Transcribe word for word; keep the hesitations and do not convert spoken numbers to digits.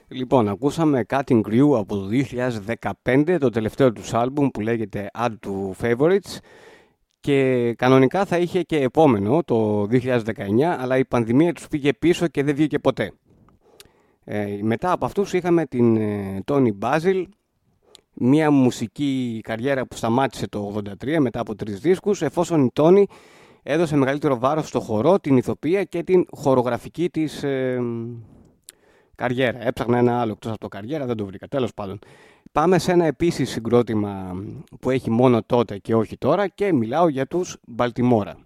Λοιπόν, ακούσαμε Cutting Crew από το δύο χιλιάδες δεκαπέντε, το τελευταίο τους άλμπουμ που λέγεται Add to Favorites, και κανονικά θα είχε και επόμενο το δύο χιλιάδες δεκαεννιά, αλλά η πανδημία τους πήγε πίσω και δεν βγήκε ποτέ. Ε, μετά από αυτούς είχαμε την ε, Tony Basil, μια μουσική καριέρα που σταμάτησε το ογδόντα τρία μετά από τρεις δίσκους, εφόσον η Tony έδωσε μεγαλύτερο βάρος στο χορό, την ηθοποιία και την χορογραφική της ε, καριέρα. Έψαχνα ένα άλλο εκτός από το καριέρα, δεν το βρήκα. Τέλος πάντων. Πάμε σε ένα επίσης συγκρότημα που έχει μόνο τότε και όχι τώρα και μιλάω για τους Baltimora.